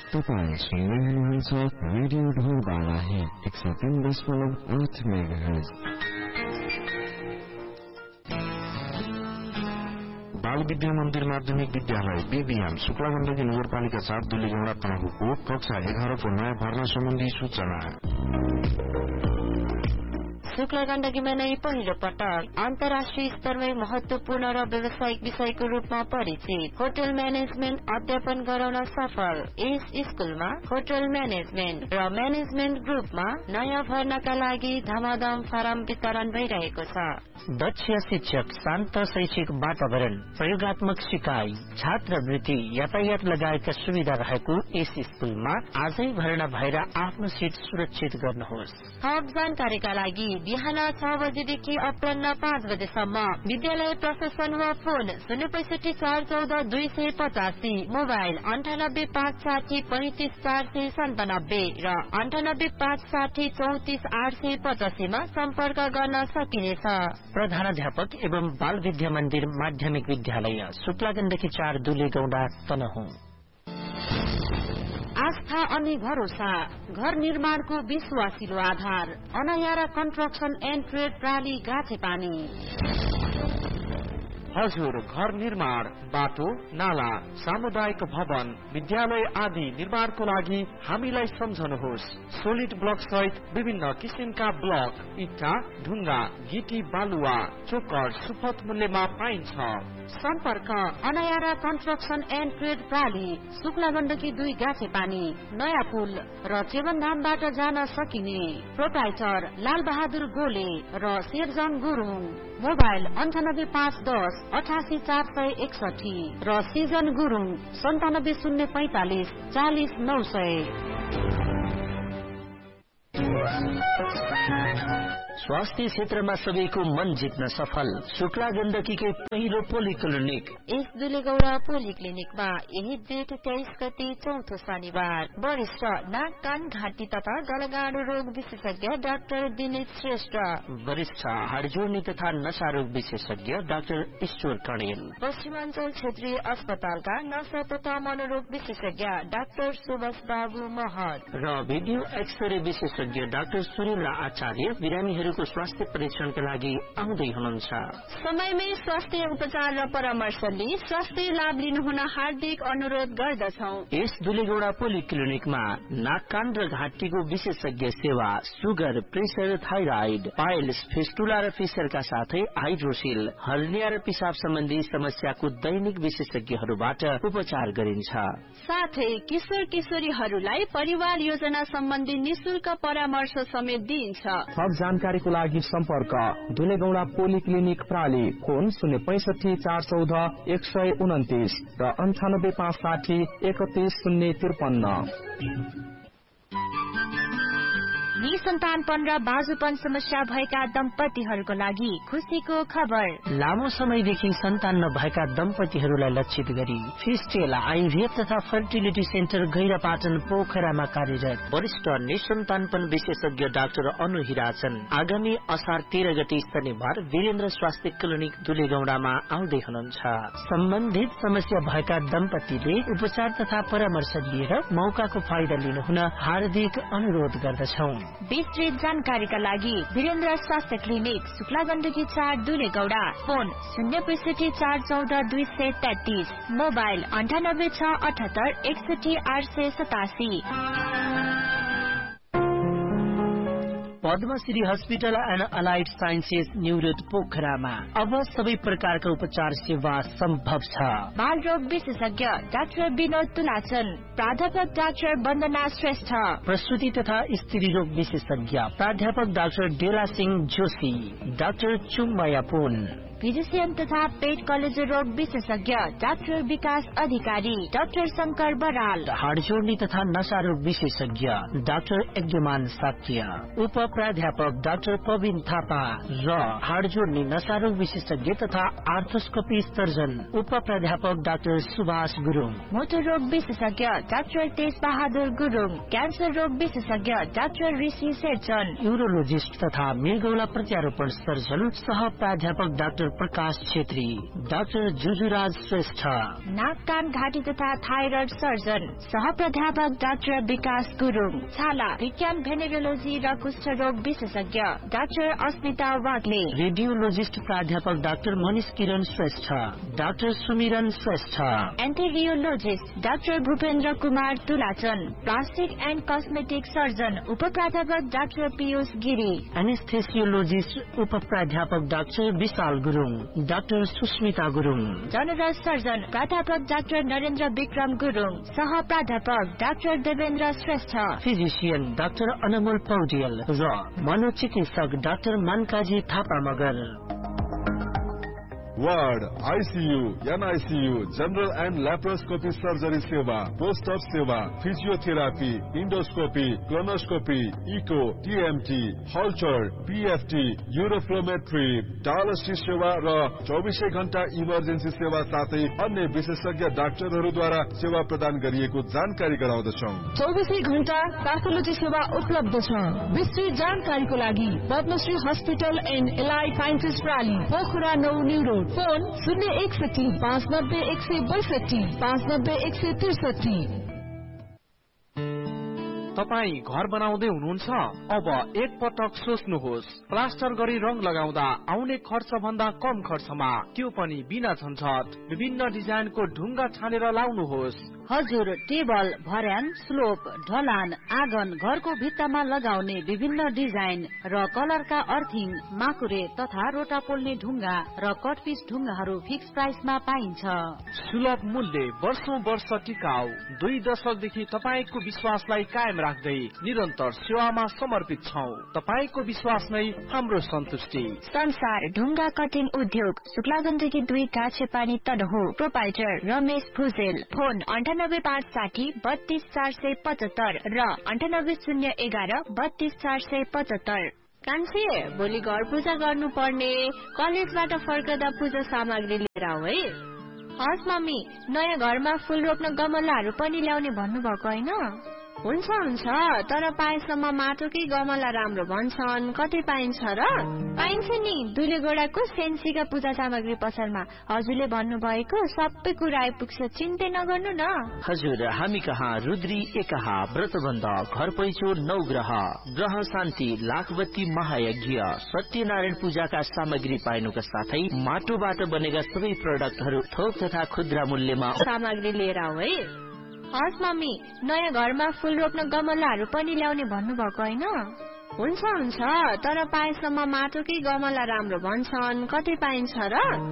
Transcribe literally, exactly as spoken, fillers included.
तपाईं सुन्दै हुनुहुन्छ रेडियो ढोलबाला हिट एक सय तीन दशमलव आठ मेगाहर्ज। बाल विद्या मन्दिर माध्यमिक विद्यालय बीबीएम शुक्ला गण्डकी नगरपालिका चार दुलीगौंडा तनहुको कक्षा एघारको नयाँ भर्ना सम्बन्धी सूचना। शुक्ला गण्डकीमा नै पहिलो पटक अन्तर्राष्ट्रिय स्तरमै महत्वपूर्ण र व्यावसायिक विषयको रूपमा परिचित होटल म्यानेजमेन्ट अध्यापन गराउन सफल। यस स्कुलमा होटल म्यानेजमेन्ट र म्यानेजमेन्ट ग्रुपमा नयाँ भर्नाका लागि धमाधम फारम वितरण भइरहेको छ। दक्ष शिक्षक, शान्त शैक्षिक वातावरण, प्रयोगात्मक सिकाइ, छात्रवृत्ति, यातायात लगायतका सुविधा रहेको यस स्कुलमा आजै भर्ना भएर आफ्नो सिट सुरक्षित गर्नुहोस्। थप जानकारीका लागि बिहान छ बजेदेखि अपराह्न पाँच बजेसम्म विद्यालय प्रशासन वा फोन शून्य पैसठी चार चौध दुई सय पचासी, मोबाइल अन्ठानब्बे पाँच साठी पैंतिस चार सय सन्तानब्बे र अन्ठानब्बे पाँच साठी चौतिस आठ सय पचासीमा सम्पर्क गर्न सकिनेछ। प्रधानाध्यापक एवं बाल विद्या मन्दिर माध्यमिक विद्यालय शुक्ला गण्डकी चार दुलीगौंडा तनहुँ। आस्था अनि भरोसा, घर निर्माणको विश्वासिलो आधार, अनायारा कन्स्ट्रक्सन एन्ड ट्रेड प्राली गाछेपानी। हजुर, घर निर्माण, बाटो, नाला, सामुदायिक भवन, विद्यालय आदि निर्माणको लागि हामीलाई सम्झनुहोस्। सोलिड ब्लक सहित विभिन्न किसिमका ब्लक, इट्टा, ढुङ्गा, गिटी, बालुवा, चोकर सुपथ मूल्यमा पाइन्छ। सम्पर्क अनायारा construction and trade प्राली, Shukla Gandaki दुई गाछेपानी, नयाँ पुल र चेवनधामबाट जान सकिने। प्रोप्राइटर लाल बहादुर गोले र शेरजङ गुरुङ। मोबाइल अन्ठानब्बे पाँच दस अठासी चार सय एकसठी र सिजन गुरुङ सन्तानब्बे शून्य पैंतालिस चालिस नौ सय। स्वास्थ्य क्षेत्रमा सबैको मन जित्न सफल शुक्ला गण्डकीकै पहिलो पोलिक्लिनिक यस दुलीगौंडा पोलिक्लिनिकमा यही जेठ तेइस गते चौथो शनिबार वरिष्ठ नाक कान घाँटी तथा गलगाडो रोग विशेषज्ञ डाक्टर दिनेश श्रेष्ठ, वरिष्ठ हाडजोड्नी तथा नशा रोग विशेषज्ञ डाक्टर ईश्वर कणेल, पश्चिमाञ्चल क्षेत्रीय अस्पतालका नशा तथा मनोरोग विशेषज्ञ डाक्टर सुभाष बाबु महत र भिडियो एक्सरे विशेषज्ञ डाक्टर सुरेन्द्र आचार्य बिरामीहरूको स्वास्थ्य परीक्षणका लागि आउँदै हुनुहुन्छ। समयमै स्वास्थ्य उपचार र परामर्श लिई स्वास्थ्य लाभ लिनुहुन हार्दिक अनुरोध गर्दछौ। यस दुलीगौंडा पोलिक्लिनिकमा नाक कान र घाँटीको विशेषज्ञ सेवा, sugar, pressure, thyroid, piles, fistula र फिसरका साथै हाइड्रोसिल, हर्निया र पिसाब सम्बन्धी समस्याको दैनिक विशेषज्ञहरूबाट उपचार गरिन्छ। साथै किशोर किशोरीहरूलाई परिवार योजना सम्बन्धी निशुल्क परामर्श समेत दिइन्छ। थप जानकारीको लागि सम्पर्क दुलीगौंडा पोलिक्लिनिक प्राली, फोन शून्य पैंसठी चार चौध एक सय उन्तिस र अन्ठानब्बे पाँच साठी एकतीस शून्य त्रिपन्न। निसन्तानपन र बाजुपन समस्या भएका दम्पतिहरूको लागि खुसीको खबर। लामो समयदेखि सन्तान नभएका दम्पतिहरूलाई लक्षित गरी फिस्टेल आइभीएफ तथा फर्टिलिटी सेन्टर गैरापाटन पोखरामा कार्यरत वरिष्ठ निसन्तानपन विशेषज्ञ डाक्टर अनु हिराचन आगामी असार तेह्र गते शनिबार वीरेन्द्र स्वास्थ्य क्लिनिक दुलीगौंडामा आउँदै हुनुहुन्छ। सम्बन्धित समस्या भएका दम्पतिले उपचार तथा परामर्श लिएर मौकाको फाइदा लिनुहुन हार्दिक अनुरोध गर्दछौ। विस्तृत जानकारीका लागि वीरेन्द्र स्वास्थ्य क्लिनिक शुक्ला गण्डकी चार दुलीगौंडा, फोन शून्य पैंसठी चार चौध दुई सय तेत्तीस, मोबाइल अन्ठानब्बे छ अठहत्तर एकसठी आठ सय सतासी। Padmashri hospital and allied sciences New Road पोखरामा अब सबै प्रकारका उपचार सेवा सम्भव छ। बाल रोग विशेषज्ञ डाक्टर विनोद तुलाचन, प्राध्यापक डाक्टर वन्दना श्रेष्ठ, प्रसूति तथा स्त्री रोग विशेषज्ञ प्राध्यापक डाक्टर डेला सिंह जोशी, डाक्टर चुम्बया पुन, फिजिशियन तथा पेट कलेजो रोग विशेषज्ञ डाक्टर विकास अधिकारी, डाक्टर शंकर बराल, हाडजोड्नी तथा नशा रोग विशेषज्ञ डाक्टर यज्ञमान साक्य, उप प्राध्यापक डाक्टर प्रवीण थापा र हाडजोड्नी नशा रोग विशेषज्ञ तथा आर्थोस्कोपी सर्जन उप प्राध्यापक डाक्टर सुभाष गुरुङ, मोटर रोग विशेषज्ञ डाक्टर तेज बहादुर गुरुङ, क्यान्सर रोग विशेषज्ञ डाक्टर ऋषि शेरचन, यूरोलोजिस्ट तथा मृगौला प्रत्यारोपण सर्जन सह प्राध्यापक doctor doctor Prakash Chhetri, doctor जुजुराज Shrestha, नाक कान घाँटी तथा थाइरोइड सर्जन सह प्राध्यापक डाक्टर विकास गुरुङ, छाला विज्ञान भेनेरोलोजी र कुष्ठ रोग विशेषज्ञ डाक्टर अस्मिता वाग्ले, रेडियोलोजिस्ट प्राध्यापक डाक्टर मनिष किरण श्रेष्ठ, डाक्टर सुमिरन Shrestha, एन्टेरियोलोजिस्ट doctor Bhupendra Kumar तुलाचन, plastic and cosmetic surgeon उप प्राध्यापक डाक्टर पीयूष गिरी, एनेस्थेसियोलोजिस्ट उप प्राध्यापक डाक्टर विशाल Gurung, doctor Susmita Gurung, general surgeon प्राध्यापक डाक्टर नरेन्द्र विक्रम गुरुङ, सह प्राध्यापक doctor Devendra Shrestha, physician doctor अनमोल पौडेल र मनोचिकित्सक doctor मानकाजी Thapa Magar. Ward, ICU, NICU, general and laparoscopy surgery सेवा, पोस्ट अप सेवा, physiotherapy, endoscopy, colonoscopy, eco, TMT, हल्चर, PFT, uroflowmetry, dialysis सेवा र चौबिसै घण्टा इमर्जेन्सी सेवा साथै अन्य विशेषज्ञ डाक्टरहरूद्वारा सेवा प्रदान गरिएको जानकारी गराउँदछौ। चौबिसै घण्टा प्याथोलोजी सेवा उपलब्ध छ। विस्तृत जानकारीको लागि Padmashri hospital and allied sciences प्राली, Pokhara नौ न्यू रोड, फोन शून्य एकसठी पाँच नब्बे एक सय बैसठी पाँच नब्बे एक सय त्रिसठी। तपाई घर बनाउँदै हुनुहुन्छ? अब एक पटक सोच्नुहोस्, प्लास्टर गरी रङ लगाउँदा आउने खर्च भन्दा कम खर्चमा, त्यो पनि बिना झन्झट। विभिन्न डिजाइनको ढुङ्गा छानेर लाउनुहोस्। हजुर, टेबल, भर्यान, स्लोप, ढलान, आँगन, घरको भित्तामा लगाउने विभिन्न डिजाइन र कलरका अर्थिङ, माकुरे तथा रोटा पोल्ने ढुङ्गा र कटपिस ढुङ्गाहरू फिक्स प्राइसमा पाइन्छ। सुलभ मूल्य, वर्षौं वर्ष टिकाउ, दुई दशकदेखि तपाईँको विश्वासलाई कायम राख्दै निरन्तर सेवामा समर्पित छौं। तपाईँको विश्वास नै हाम्रो सन्तुष्टि। संसार ढुङ्गा कटिङ उद्योग, शुक्लागण्डकी दुई काछे पानी तनहु, प्रोपाइटर रमेश भुजेल, फोन अन्ठानब्बे पाँच साठी बत्तीस चार सय पचहत्तर र अन्ठानब्बे शून्य एघार बत्तीस चार सय पचहत्तर। कान्छे, भोलि घर पूजा गर्नु पर्ने, कलेजबाट फर्कदा पूजा सामग्री लिएर आऊ है। हस् मम्मी, नयाँ घरमा फूल रोप्न गमलाहरू पनि ल्याउने भन्नुभएको होइन? हुन्छ हुन्छ, तर पाएसम्म माटोकै गमला राम्रो भन्छन्। कतै पाइन्छ र? पाइन्छ नि, दुले गोडाको सेन्सीका पूजा सामग्री पसलमा। हजुरले भन्नुभएको सबै कुरा आइपुग्छ, चिन्तै नगर्नु न। हजुर, हामी कहाँ रुद्री एकहा, व्रतबन्ध, घर पैँचो, नौ ग्रह, ग्रह शान्ति, लाखबत्ती महायज्ञ, सत्यनारायण पूजाका सामग्री पाइनुका साथै माटोबाट बनेका सबै प्रोडक्टहरू थोक तथा खुद्रा मूल्यमा सामग्री लिएर आऊ है। हस् मम्मी, नयाँ घरमा फूल रोप्न गमलाहरू पनि ल्याउने भन्नुभएको होइन? हुन्छ हुन्छ, तर पाएसम्म माटोकै गमला राम्रो भन्छन्। कतै पाइन्छ र?